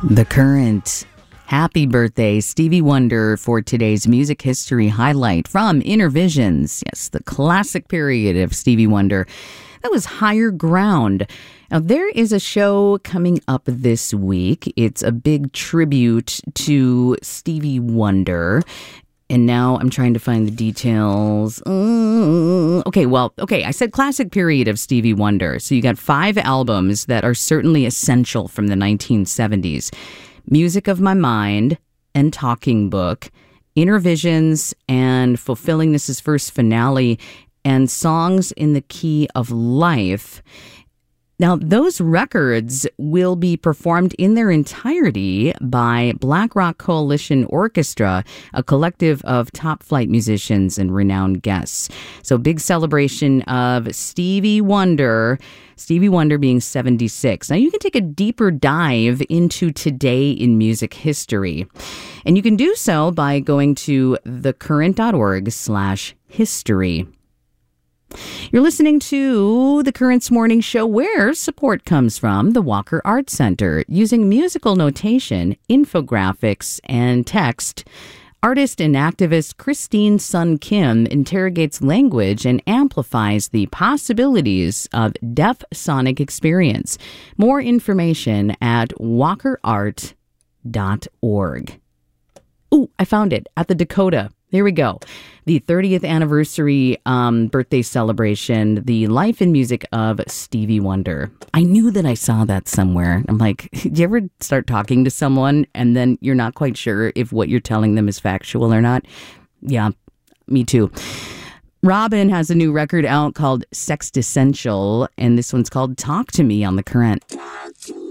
The Current. Happy birthday, Stevie Wonder, for today's music history highlight from Innervisions. Yes, the classic period of Stevie Wonder. That was Higher Ground. Now, there is a show coming up this week. It's a big tribute to Stevie Wonder. And now I'm trying to find the details. Okay, I said classic period of Stevie Wonder. So you got 5 albums that are certainly essential from the 1970s. Music of My Mind and Talking Book, Innervisions and Fulfilling This' First Finale, and Songs in the Key of Life. Now, those records will be performed in their entirety by Black Rock Coalition Orchestra, a collective of top-flight musicians and renowned guests. So, big celebration of Stevie Wonder being 76. Now, you can take a deeper dive into today in music history. And you can do so by going to thecurrent.org/history. You're listening to The Current's Morning Show, where support comes from the Walker Art Center. Using musical notation, infographics, and text, artist and activist Christine Sun Kim interrogates language and amplifies the possibilities of deaf sonic experience. More information at walkerart.org. Ooh, I found it at the Dakota. There we go. The 30th anniversary birthday celebration, the life and music of Stevie Wonder. I knew that I saw that somewhere. I'm like, do you ever start talking to someone and then you're not quite sure if what you're telling them is factual or not? Yeah, me too. Robin has a new record out called Sextessential, and this one's called Talk to Me on The Current.